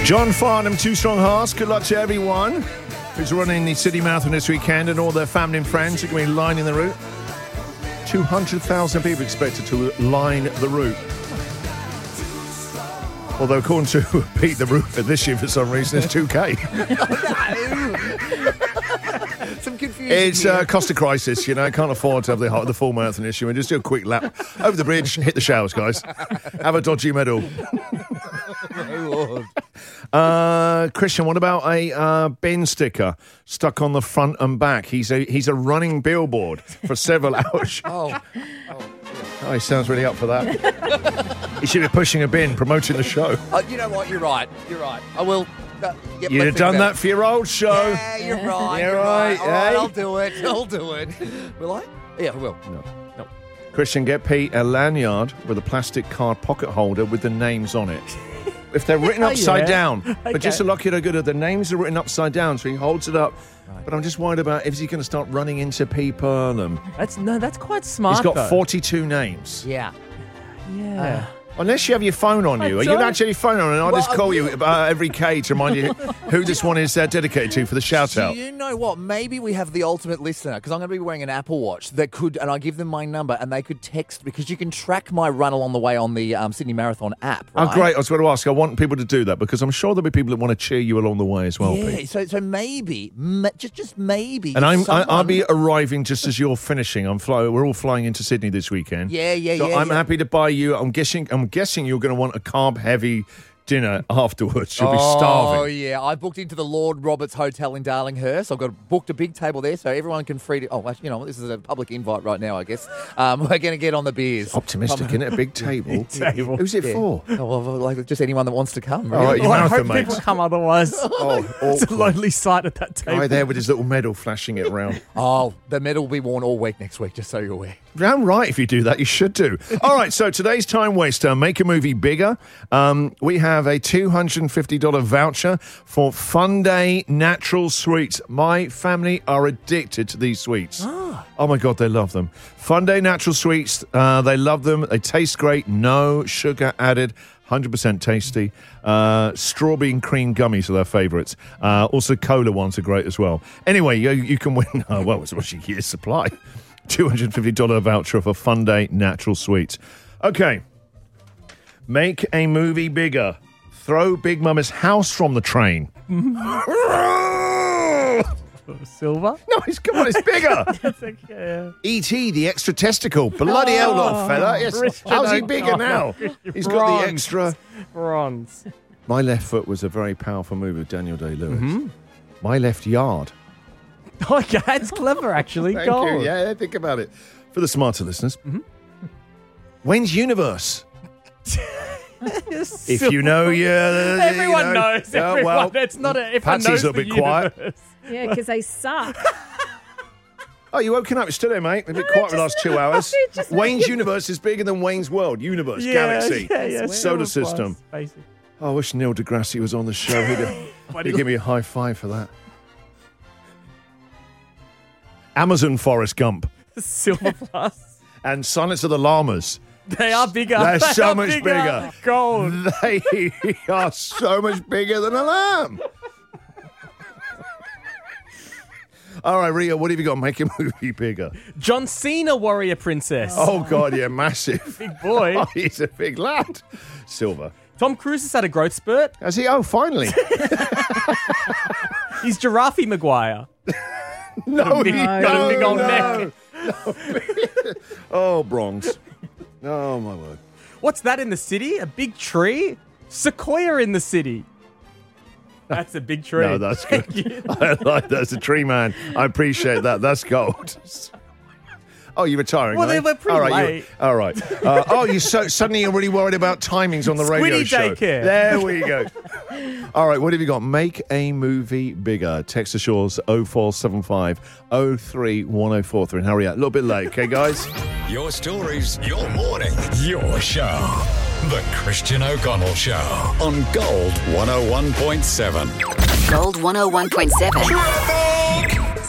John Farnham, Two Strong Hearts. Good luck to everyone who's running the City Marathon this weekend and all their family and friends are going to be lining the route. 200,000 people expected to line the route. Although, according to Pete, the route for this year, for some reason, is 2K. Some confusion. It's a cost of crisis, you know. Can't afford to have the full marathon issue. And just do a quick lap over the bridge, hit the showers, guys. Have a dodgy medal. Christian, what about a bin sticker stuck on the front and back? He's a running billboard for several hours. Oh, he sounds really up for that. He should be pushing a bin, promoting the show. you know what? You're right. I will. You'd have done that for your old show. Yeah, you're right. You're right. All right, eh? I'll do it. Will I? Yeah, I will. No. Christian, get Pete a lanyard with a plastic card pocket holder with the names on it. If they're written upside down, but just to look at it good, the names are written upside down, so he holds it up. Right. But I'm just worried about is he going to start running into people? And that's quite smart. He's got though. 42 names. Yeah. Yeah. Unless you have your phone on you. You actually have your phone on, and I'll just call you every K to remind you who this one is dedicated to for the shout-out. Do you know what? Maybe we have the ultimate listener, because I'm going to be wearing an Apple Watch that could, and I give them my number, and they could text, because you can track my run along the way on the Sydney Marathon app, right? Oh, great. I was going to ask. I want people to do that, because I'm sure there'll be people that want to cheer you along the way as well, Pete. So maybe, just maybe. And I'll be arriving just as you're finishing. We're all flying into Sydney this weekend. So I'm happy to buy you. I'm guessing you're going to want a carb-heavy dinner afterwards. You'll be starving. Oh, yeah. I booked into the Lord Roberts Hotel in Darlinghurst. I've booked a big table there so everyone can free to... Oh, actually, this is a public invite right now, I guess. We're going to get on the beers. Optimistic, isn't it? A big table. Who's it for? Oh, well, just anyone that wants to come. All right, I hope people come otherwise. It's a lonely sight at that table. Guy there with his little medal flashing it around. Oh, the medal will be worn all week next week, just so you're aware. Damn right, if you do that, you should do. All right, so today's time waster, make a movie bigger. We have a $250 voucher for Fun Day Natural Sweets. My family are addicted to these sweets. Oh my God, they love them. Fun Day Natural Sweets, they love them. They taste great, no sugar added. 100% tasty. Strawberry and cream gummies are their favourites. Also, cola ones are great as well. Anyway, you can win, it's a year's supply. $250 voucher for Fun Day Natural Sweets. Okay. Make a movie bigger. Throw Big Mama's house from the train. Silver? No, come on, it's bigger. E.T., the extra testicle. Bloody hell, little fella. Yes. How's he bigger now? He's got the extra. Bronze. My Left Foot was a very powerful movie with Daniel Day-Lewis. My Left Yard. Oh, yeah, it's clever, actually. Thank you. Yeah, think about it. For the smarter listeners. Wayne's Universe. If you know, everyone knows. Everyone. It's not a. Everyone Patsy's knows a bit quiet. Yeah, because they suck. Oh, you woken up. It's still there, mate. A bit quiet for the last 2 hours. Wayne's Universe is bigger than Wayne's World. Universe, galaxy, solar system. Basic. Oh, I wish Neil deGrasse was on the show. He'd give me a high five for that. Amazon Forrest Gump. Silver Plus. And Silence of the Llamas. They are bigger. They're so much bigger. Gold. They are so much bigger than a lamb. All right, Rio, what have you got? Make a movie bigger. John Cena, Warrior Princess. Oh, God, yeah, massive. Big boy. Oh, he's a big lad. Silver. Tom Cruise has had a growth spurt. Has he? Oh, finally. He's Giraffe Maguire. Got a big old neck. No. Oh, bronze. Oh, my word. What's that in the city? A big tree? Sequoia in the city. That's a big tree. No, that's good. I like that. That's a tree man. I appreciate that. That's gold. Oh, you're retiring, well, are you? We're pretty late. All right. Suddenly you're really worried about timings on the radio Squiddy show. daycare. There we go. All right, what have you got? Make a movie bigger. Text us yours 0475 03 1043. And hurry up. A little bit late, okay, guys? Your stories, your morning, your show. The Christian O'Connell Show on Gold 101.7. Gold 101.7.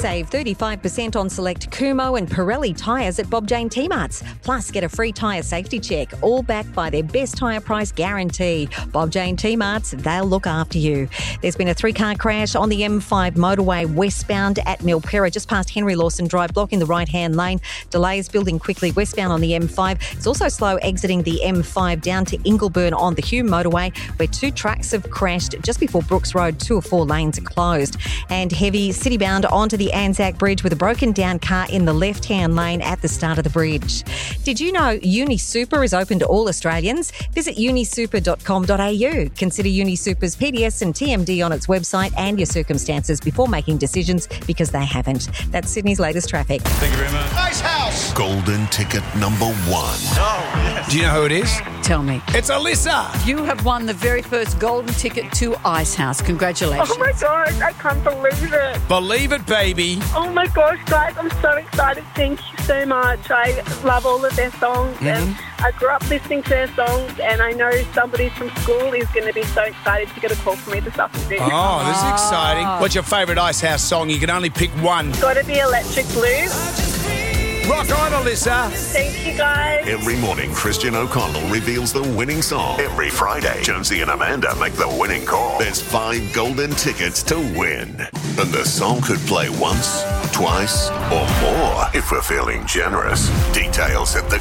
Save 35% on select Kumho and Pirelli tyres at Bob Jane T-Marts. Plus, get a free tyre safety check, all backed by their best tyre price guarantee. Bob Jane T-Marts, they'll look after you. There's been a 3-car crash on the M5 motorway westbound at Milpera, just past Henry Lawson Drive, blocking the right-hand lane. Delays building quickly westbound on the M5. It's also slow exiting the M5 down to Ingleburn on the Hume motorway, where 2 trucks have crashed just before Brooks Road. 2 of 4 lanes are closed. And heavy city-bound onto the Anzac Bridge with a broken-down car in the left-hand lane at the start of the bridge. Did you know UniSuper is open to all Australians? Visit unisuper.com.au. Consider UniSuper's PDS and TMD on its website and your circumstances before making decisions, because they haven't. That's Sydney's latest traffic. Thank you very much. Ice House. Golden ticket number 1. Oh, yes. Do you know who it is? Tell me. It's Alyssa. You have won the very first golden ticket to Ice House. Congratulations. Oh my gosh, I can't believe it. Believe it, baby. Oh my gosh, guys, I'm so excited. Thank you so much. I love all of their songs and I grew up listening to their songs, and I know somebody from school is going to be so excited to get a call from me this afternoon. Oh, this is exciting. What's your favourite Ice House song? You can only pick one. Got to be Electric Blue. Rock on, Alyssa. Thank you, guys. Every morning, Christian O'Connell reveals the winning song. Every Friday, Jonesy and Amanda make the winning call. There's 5 golden tickets to win. And the song could play once, twice, or more if we're feeling generous. Details at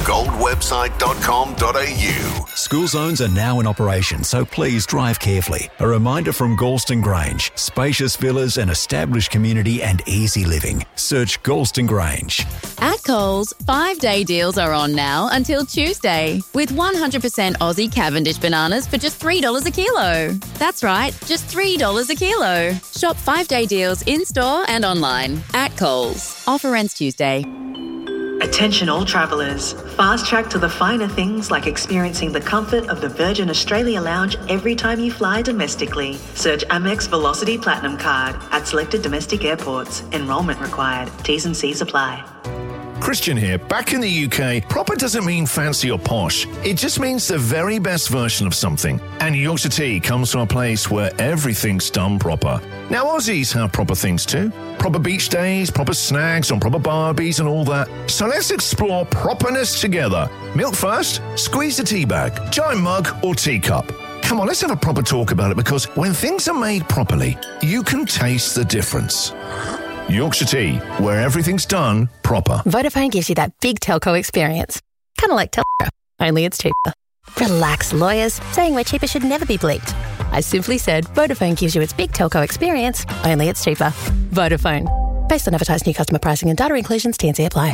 thegoldwebsite.com.au. School zones are now in operation, so please drive carefully. A reminder from Galston Grange. Spacious villas, an established community and easy living. Search Galston Grange. At Coles, 5-day deals are on now until Tuesday, with 100% Aussie Cavendish bananas for just $3 a kilo. That's right, just $3 a kilo. Shop 5-day deals in-store and online at Coles. Offer ends Tuesday. Attention all travellers. Fast track to the finer things like experiencing the comfort of the Virgin Australia Lounge every time you fly domestically. Search Amex Velocity Platinum Card at selected domestic airports. Enrolment required. T's and C's apply. Christian here. Back in the UK, proper doesn't mean fancy or posh. It just means the very best version of something. And Yorkshire Tea comes from a place where everything's done proper. Now, Aussies have proper things too. Proper beach days, proper snags on proper barbies and all that. So let's explore properness together. Milk first, squeeze the tea bag, giant mug or teacup. Come on, let's have a proper talk about it, because when things are made properly, you can taste the difference. Yorkshire Tea, where everything's done proper. Vodafone gives you that big telco experience. Kind of like Telstra, only it's cheaper. Relax, lawyers. Saying we're cheaper should never be bleeped. I simply said Vodafone gives you its big telco experience, only it's cheaper. Vodafone. Based on advertised new customer pricing and data inclusions, T&C apply.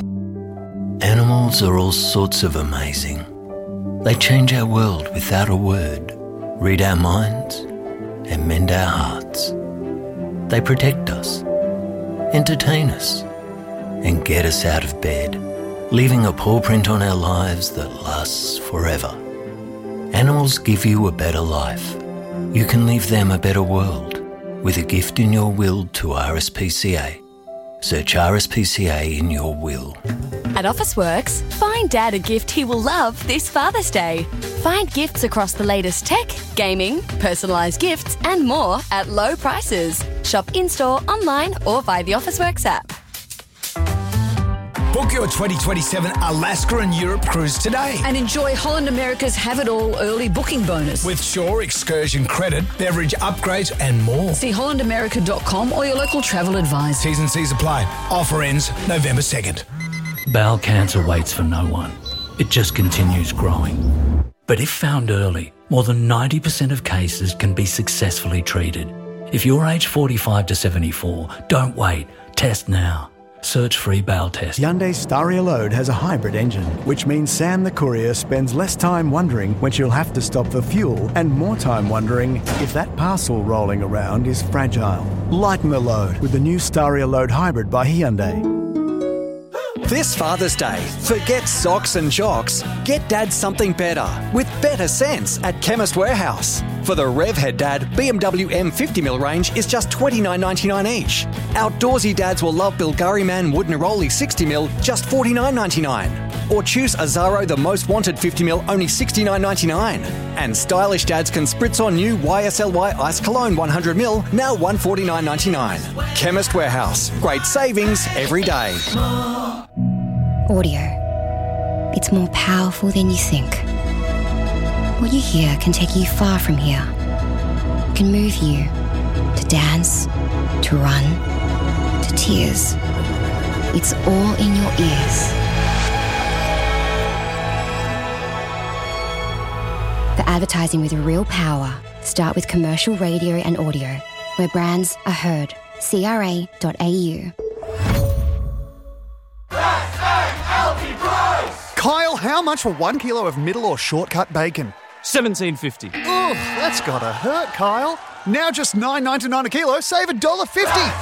Animals are all sorts of amazing. They change our world without a word, read our minds, and mend our hearts. They protect us, entertain us, and get us out of bed, leaving a paw print on our lives that lasts forever. Animals give you a better life. You can leave them a better world with a gift in your will to RSPCA. Search RSPCA in your will. At Officeworks, find Dad a gift he will love this Father's Day. Find gifts across the latest tech, gaming, personalised gifts and more at low prices. Shop in-store, online or via the Officeworks app. Book your 2027 Alaska and Europe cruise today. And enjoy Holland America's Have It All early booking bonus. With Shore excursion credit, beverage upgrades and more. See hollandamerica.com or your local travel advisor. T's and C's apply. Offer ends November 2nd. Bowel cancer waits for no one. It just continues growing. But if found early, more than 90% of cases can be successfully treated. If you're aged 45 to 74, don't wait. Test now. Search free bowel test. Hyundai Staria Load has a hybrid engine, which means Sam the courier spends less time wondering when she'll have to stop for fuel and more time wondering if that parcel rolling around is fragile. Lighten the load with the new Staria Load Hybrid by Hyundai. This Father's Day, forget socks and jocks. Get Dad something better with better sense at Chemist Warehouse. For the Revhead Dad, BMW M50mm range is just $29.99 each. Outdoorsy dads will love Bulgari Man Wood Neroli 60mm, just $49.99. Or choose Azaro The Most Wanted 50ml, only $69.99. And stylish dads can spritz on new YSLY Ice Cologne 100ml, now $149.99. Chemist Warehouse. Great savings every day. Audio. It's more powerful than you think. What you hear can take you far from here. It can move you to dance, to run, to tears. It's all in your ears. For advertising with real power, start with commercial radio and audio, where brands are heard. CRA.au. Kyle, how much for 1 kilo of middle or shortcut bacon? $17.50. Oof, that's gotta hurt, Kyle. Now just $9.99 a kilo, save $1.50.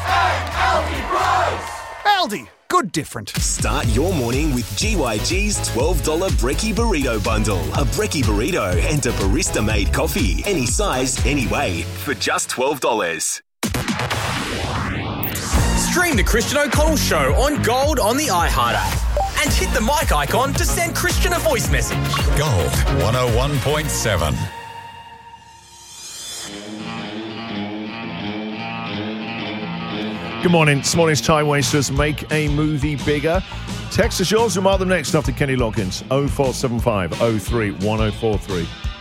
Aldi, good different. Start your morning with GYG's $12 Brekkie Burrito Bundle. A Brekkie Burrito and a barista-made coffee. Any size, any way, for just $12. Stream the Christian O'Connell Show on Gold on the iHeart app. And hit the mic icon to send Christian a voice message. Gold 101.7. Good morning. This morning's Time Wasters make a movie bigger. Text us yours. We'll mark them next after Kenny Loggins. 0475 03 1043.